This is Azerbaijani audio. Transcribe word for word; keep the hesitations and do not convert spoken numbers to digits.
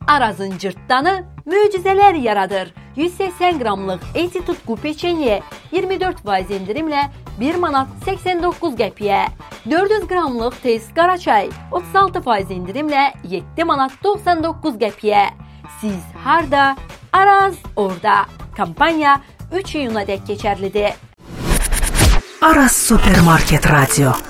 Arazın cırtdanı möcüzələr yaradır. yüz səksən qramlıq Eti Tutku peçenye iyirmi dörd faiz endirimlə bir manat səksən doqquz qəpiyə. dörd yüz qramlıq Tez Qaraçay otuz altı faiz endirimlə yeddi manat doxsan doqquz qəpiyə. Siz harda? Araz orada. Kampanya üç iyuna dək keçərlidir. Araz Supermarket Radio.